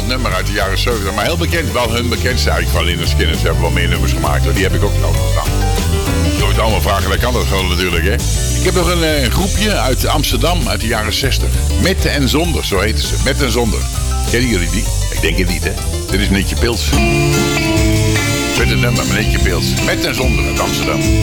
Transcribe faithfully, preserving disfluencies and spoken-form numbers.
oud nummer uit de jaren zeventig. Maar heel bekend. Wel hun bekendste eigenlijk van Lynyrd Skynyrd. Ze hebben wel meer nummers gemaakt. Hoor. Die heb ik ook nog gestaan. Door het allemaal vragen, dan kan dat gewoon natuurlijk, hè. Ik heb nog een uh, groepje uit Amsterdam uit de jaren zestig. Met en zonder, zo heten ze. Met en zonder. Kennen jullie die? Ik denk het niet, hè. Dit is Netje Pils. Met een nummer, Netje Pils. Met en zonder uit Amsterdam.